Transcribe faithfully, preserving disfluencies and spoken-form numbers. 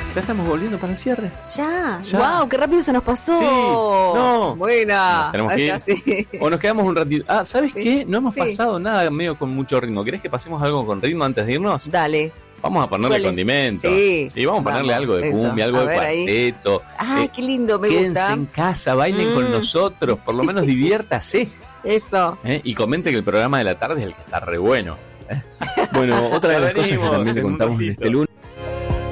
Ya estamos volviendo para el cierre. Ya, Ya. wow, qué rápido se nos pasó. Sí, no. Buena. Tenemos que ir. Ya, sí. O nos quedamos un ratito. Ah, ¿sabes Sí. qué? No hemos Sí. pasado nada medio con mucho ritmo. ¿Querés que pasemos algo con ritmo antes de irnos? Dale. Vamos a ponerle ¿Cuál es? condimento. Sí. Sí, vamos a ponerle Vamos, algo de eso. cumbia, algo A de ver ahí. cuarteto. Ay, Eh, qué lindo, me Quédense gusta. en casa, bailen con Mm. nosotros, por lo menos diviértase. Eso. ¿eh? Y comente que el programa de la tarde es el que está re bueno. Bueno, otra Ya de las cosas que venimos, también te en un contamos en ratito. este lunes.